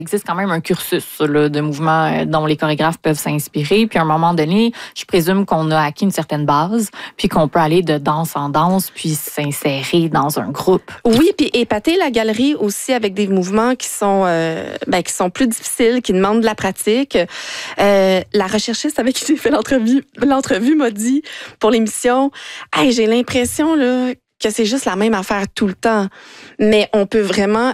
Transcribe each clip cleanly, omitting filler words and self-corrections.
Il existe quand même un cursus là, de mouvements dont les chorégraphes peuvent s'inspirer. Puis à un moment donné, je présume qu'on a acquis une certaine base, puis qu'on peut aller de danse en danse, puis s'insérer dans un groupe. Oui, puis épater la galerie aussi avec des mouvements qui sont plus difficiles, qui demandent de la pratique. La recherchiste avec qui j'ai fait l'entrevue m'a dit pour l'émission, hey, j'ai l'impression là que c'est juste la même affaire tout le temps, mais on peut vraiment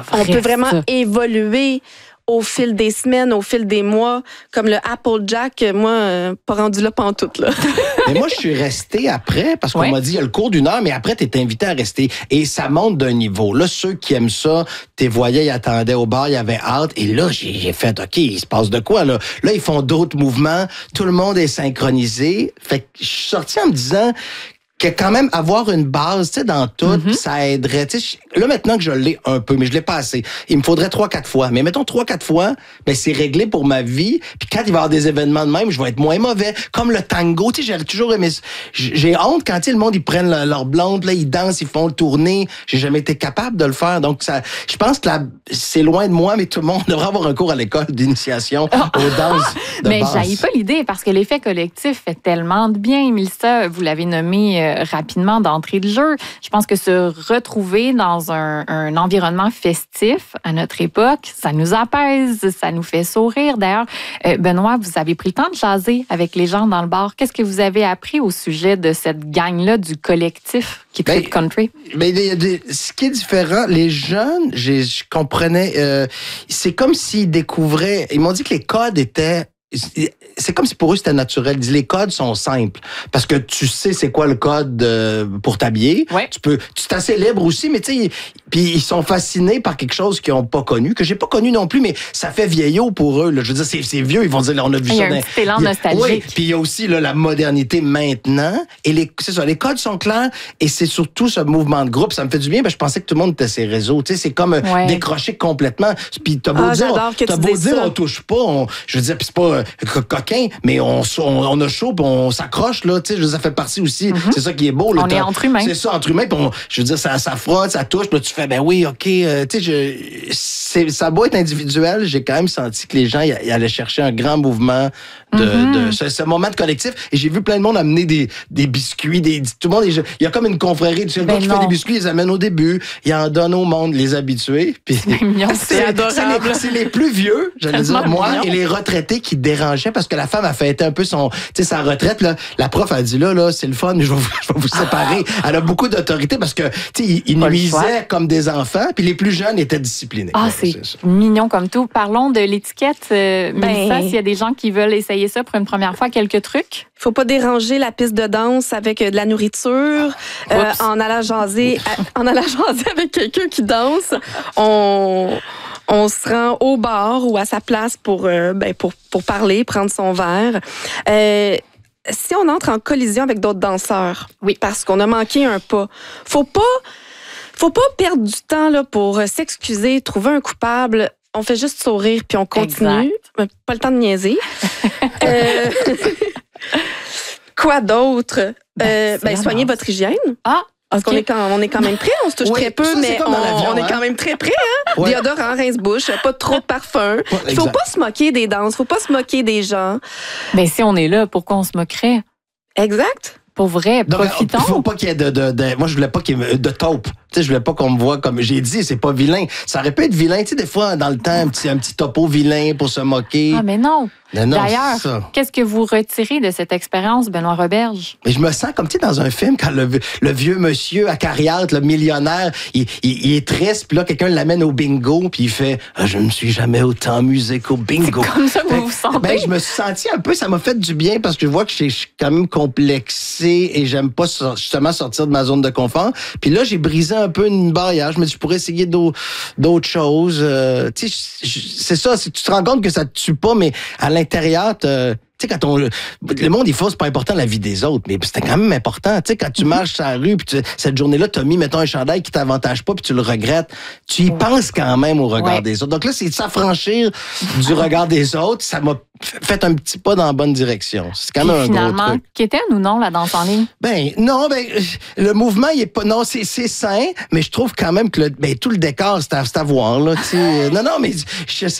évoluer au fil des semaines, au fil des mois, comme le Applejack, moi, pas rendu là pantoute, là. Mais moi, je suis restée après, parce qu'on m'a dit, il y a le cours d'1 heure, mais après, tu es invité à rester. Et ça monte d'un niveau. Là, ceux qui aiment ça, t'es voyais, ils attendaient au bar, ils avaient hâte. Et là, j'ai fait, OK, il se passe de quoi, là? Là, ils font d'autres mouvements. Tout le monde est synchronisé. Fait que je suis sortie en me disant que quand même avoir une base, tu sais, dans tout, ça aiderait. Tu sais, là, maintenant que je l'ai un peu, mais je l'ai pas assez. Il me faudrait 3-4 fois. Mais mettons 3-4 fois, ben c'est réglé pour ma vie. Puis quand il va y avoir des événements de même, je vais être moins mauvais. Comme le tango, tu sais, j'ai toujours aimé. J'ai honte quand, tu sais, le monde, ils prennent leur blonde, là, ils dansent, ils font le tourner. J'ai jamais été capable de le faire. Donc, ça, je pense que c'est loin de moi, mais tout le monde devrait avoir un cours à l'école d'initiation aux danses de mais base. j'haïs pas l'idée, parce que l'effet collectif fait tellement de bien. Mélissa, vous l'avez nommé rapidement d'entrée de jeu. Je pense que se retrouver dans un environnement festif à notre époque, ça nous apaise, ça nous fait sourire. D'ailleurs, Benoît, vous avez pris le temps de jaser avec les gens dans le bar. Qu'est-ce que vous avez appris au sujet de cette gang-là du collectif qui tripe country? Mais ce qui est différent, les jeunes, je comprenais, c'est comme s'ils découvraient, ils m'ont dit que les codes étaient, c'est comme si pour eux c'était naturel. Ils disent les codes sont simples parce que tu sais c'est quoi le code pour t'habiller. Ouais. Tu es assez libre aussi, mais tu sais, puis ils sont fascinés par quelque chose qu'ils ont pas connu, que j'ai pas connu non plus, mais ça fait vieillot pour eux. Là. Je veux dire, c'est vieux, ils vont dire là, on a vu ça. Il y a un petit élan nostalgique. Oui, puis il y a aussi là, la modernité maintenant. Et c'est ça, les codes sont clairs et c'est surtout ce mouvement de groupe. Ça me fait du bien, parce que je pensais que tout le monde était ses réseaux. Tu sais, c'est comme décrocher complètement. Puis t'as beau dire, on touche pas. Je veux dire, puis c'est pas coquin, mais on a chaud, puis on s'accroche, là, tu sais, ça fait partie aussi, c'est ça qui est beau. Là, on est entre humains. C'est ça, entre humains, puis je veux dire, ça frotte, ça touche, puis tu fais, ben oui, OK, tu sais, ça a beau être individuel, j'ai quand même senti que les gens ils allaient chercher un grand mouvement de ce moment de collectif, et j'ai vu plein de monde amener des biscuits, tout le monde, il y a comme une confrérie, tu sais, le gars qui fait des biscuits, ils les amènent au début, ils en donnent au monde, les habitués, puis c'est adorable. C'est les plus vieux, j'allais dire, moi, et les retraités qui dérangeaient, parce que la femme a fêté un peu sa retraite, là. La prof a dit, là, c'est le fun, je vais vous séparer. Elle a beaucoup d'autorité parce que, tu sais, ils nuisaient comme des enfants, puis les plus jeunes étaient disciplinés. Ah, c'est mignon comme tout. Parlons de l'étiquette. Mélissa, s'il y a des gens qui veulent essayer ça pour une première fois, quelques trucs? Il faut pas déranger la piste de danse avec de la nourriture. En allant jaser avec quelqu'un qui danse, on se rend au bar ou à sa place pour parler, prendre son verre. Si on entre en collision avec d'autres danseurs, parce qu'on a manqué un pas, faut pas perdre du temps là, pour s'excuser, trouver un coupable. On fait juste sourire puis on continue. Exact. Pas le temps de niaiser. Quoi d'autre? Soignez votre hygiène. Ah! Parce qu'on est quand même prêt, on se touche très peu, mais on est quand même très prêt. Hein? Déodorant, rince-bouche, pas trop de parfum. Il faut pas se moquer des danses, faut pas se moquer des gens. Mais si on est là, pourquoi on se moquerait? Exact. Pour vrai, profitons. Il faut pas qu'il y ait moi, je voulais pas qu'il y ait de taupe. Tu sais, je voulais pas qu'on me voit comme j'ai dit, c'est pas vilain. Ça aurait pu être vilain, tu sais, des fois, dans le temps, un petit topo vilain pour se moquer. Ah, mais non. Non, d'ailleurs, qu'est-ce que vous retirez de cette expérience, Benoît Roberge? Mais je me sens comme, tu sais, dans un film, quand le vieux monsieur acariâtre, le millionnaire, il est triste, puis là, quelqu'un l'amène au bingo, puis il fait « Je ne suis jamais autant amusé qu'au bingo. » C'est comme ça que vous vous sentez? Je me suis senti un peu, ça m'a fait du bien, parce que je vois que je suis quand même complexé et j'aime pas justement sortir de ma zone de confort. Puis là, j'ai brisé un peu une barrière. Je me dis, je pourrais essayer d'autres choses. Tu sais, c'est ça, tu te rends compte que ça te tue pas, mais à l'intérieur, sais, quand le monde, il faut, c'est pas important la vie des autres, mais c'était quand même important. Tu sais, quand tu marches sur la rue, puis cette journée-là, t'as mis, mettons, un chandail qui t'avantage pas, puis tu le regrettes, tu y penses quand même au regard des autres. Donc là, c'est de s'affranchir du regard des autres. Ça m'a fait un petit pas dans la bonne direction. C'est quand même un gros truc. Qu'était ou non la danse en ligne? Le mouvement, il est pas, non, c'est sain, mais je trouve quand même que tout le décor, c'est à voir, là, tu sais. Non, mais je sais